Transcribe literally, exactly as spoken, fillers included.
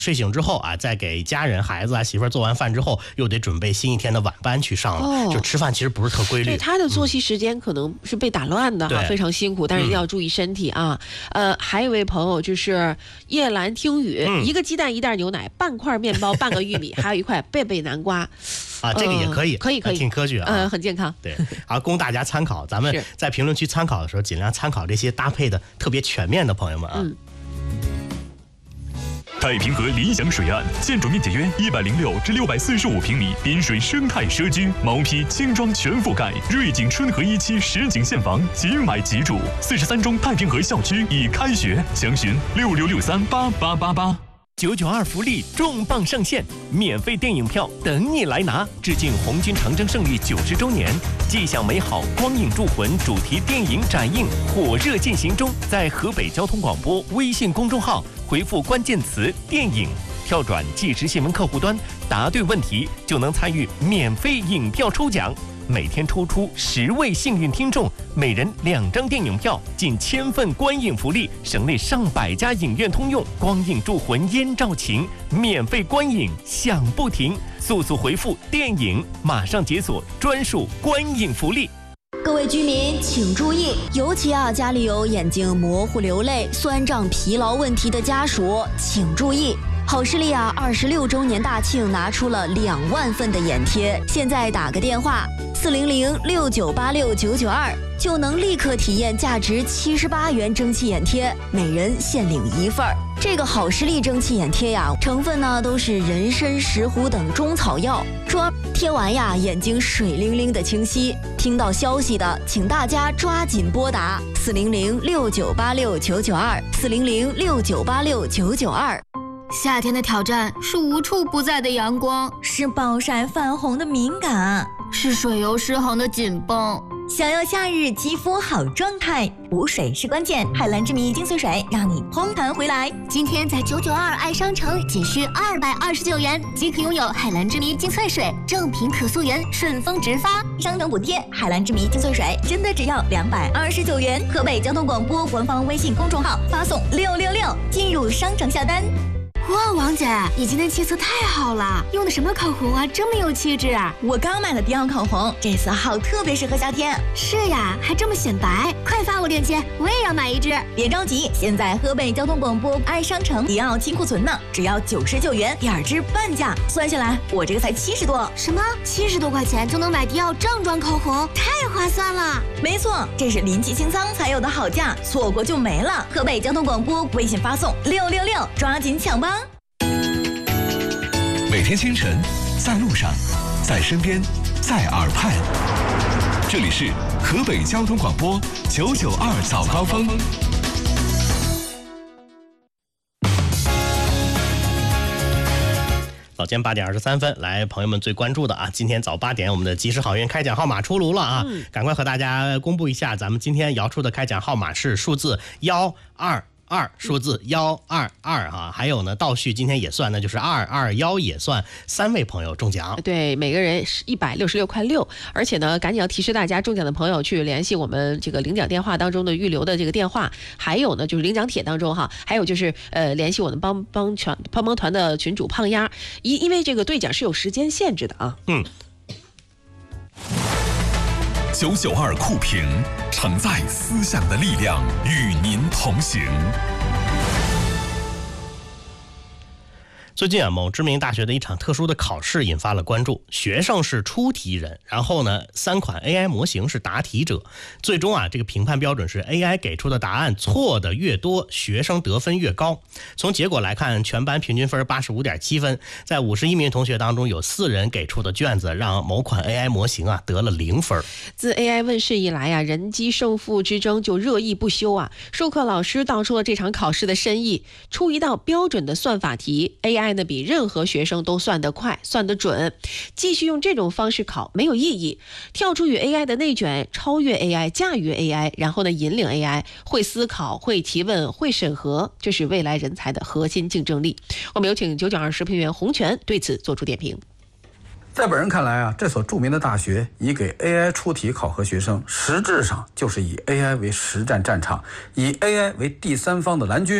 睡醒之后啊，再给家人、孩子啊、媳妇儿做完饭之后，又得准备新一天的晚班去上了。哦、就吃饭其实不是特规律。 对，他的作息时间可能是被打乱的哈，嗯、非常辛苦，但是一定要注意身体啊。嗯、呃，还有一位朋友就是叶兰听雨，嗯、一个鸡蛋、一袋牛奶、半块面包、半个玉米，还有一块贝贝南瓜。 啊，这个也可以， 呃、可以可以， 挺科学啊， 嗯、呃，很健康。 对，好，供大家参考。咱们在评论区参考的时候，尽量参考这些搭配的特别全面的朋友们啊。嗯。 太平河理想水岸，建筑面积约一百零六至六百四十五平米，滨水生态社区，毛坯轻装全覆盖，瑞景春和一期实景现房，即买即住。四十三中太平河校区已开学，详询六六六三八八八八。 九九二福利重磅上线，免费电影票等你来拿！致敬红军长征胜利九十周年，迹象美好，光影铸魂主题电影展映火热进行中，在河北交通广播微信公众号回复关键词“电影”，跳转即时新闻客户端，答对问题就能参与免费影票抽奖。每天抽出十位幸运听众，每人两张电影票，近千份观影福利，省内上百家影院通用，光影铸魂燕赵情，免费观影享不停。速速回复“电影”，马上解锁专属观影福利。 各位居民请注意，尤其啊家里有眼睛模糊、流泪、酸胀、疲劳问题的家属，请注意。好视力啊，二十六周年大庆拿出了两万份的眼贴，现在打个电话四零零六九八六九九二，就能立刻体验价值七十八元蒸汽眼贴，每人限领一份儿。这个好视力蒸汽眼贴呀，成分呢都是人参、石斛等中草药，说贴完呀眼睛水灵灵的清晰。听到消息的，请大家抓紧拨打四零零六九八六九九二四零零六九八六九九二。 夏天的挑战是无处不在的阳光， 是暴晒泛红的敏感， 是水油失衡的紧绷。 想要夏日肌肤好状态，补水是关键。海蓝之谜精粹水让你嘭弹回来。 今天在九九二爱商城仅需二百二十九元即可拥有海蓝之谜精粹水，正品可溯源，顺丰直发， 商城补贴。海蓝之谜精粹水真的只要两百二十九元。河北交通广播官方微信公众号发送六六六进入商城下单。 哇，王姐，你今天气色太好了，用的什么口红啊，这么有气质啊！ 我刚买的迪奥口红，这色号特别适合夏天。 是呀，还这么显白，快发我链接，我也要买一支。 别着急，现在河北交通广播爱商城迪奥清库存呢，只要九十九元，第二支半价，算下来我这个才七十多。 什么？七十多块钱就能买迪奥正装口红，太划算了！ 没错，这是临期清仓才有的好价，错过就没了。河北交通广播微信发送六六六，抓紧抢吧！ 每天清晨，在路上，在身边，在耳畔，这里是河北交通广播九九二早高峰。 早间八点二十三分，来朋友们最关注的啊，今天早八点我们的及时好运开奖号码出炉了啊，嗯、赶快和大家公布一下，咱们今天摇出的开奖号码是数字幺二。二数字幺二二啊，还有呢，倒序今天也算，那就是二二幺也算，三位朋友中奖。 对，每个人是一百六十六块六，而且呢，赶紧要提示大家，中奖的朋友去联系我们这个领奖电话当中的预留的这个电话，还有呢就是领奖帖当中哈，还有就是呃联系我们帮帮团帮帮团的群主胖丫，因因为这个兑奖是有时间限制的啊。 嗯。 九九二酷评，承载思想的力量，与您同行。 最近啊，某知名大学的一场特殊的考试引发了关注。学生是出题人，然后呢，三款 A I 模型是答题者。最终啊，这个评判标准是 A I 给出的答案错的越多，学生得分越高。从结果来看，全班平均分八十五点七分，在五十一名同学当中，有四人给出的卷子让某款 A I 模型啊得了零分。 自 A I 问世以来啊，人机胜负之争就热议不休啊。授课老师道出了这场考试的深意，出一道标准的算法题 ，A I 呢比任何学生都算得快，算得准。继续用这种方式考没有意义，跳出与 A I 的内卷，超越 A I， 驾驭 A I， 然后呢引领 A I， 会思考，会提问，会审核，这是未来人才的核心竞争力。我们有请九九二时评员洪泉对此做出点评。 在本人看来啊，这所著名的大学以给 A I 出题考核学生，实质上就是以 A I 为实战战场，以 A I 为第三方的蓝军。